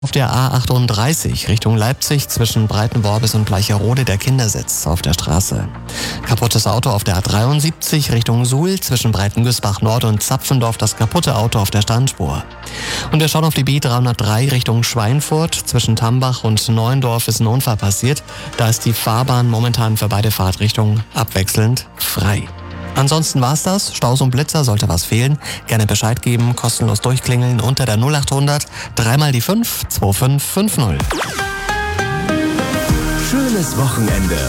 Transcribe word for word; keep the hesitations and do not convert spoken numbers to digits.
Auf der A achtunddreißig Richtung Leipzig zwischen Breitenworbis und Bleicherode der Kindersitz auf der Straße. Kaputtes Auto auf der A dreiundsiebzig Richtung Suhl zwischen Breitengüßbach Nord und Zapfendorf das kaputte Auto auf der Standspur. Und wir schauen auf die B dreihundertdrei Richtung Schweinfurt. Zwischen Tambach und Neuendorf ist ein Unfall passiert. Da ist die Fahrbahn momentan für beide Fahrtrichtungen abwechselnd frei. Ansonsten war's das. Staus und Blitzer, sollte was fehlen, gerne Bescheid geben, kostenlos durchklingeln unter der null achthundert, dreimal die fünf, zwei fünf fünf null. Schönes Wochenende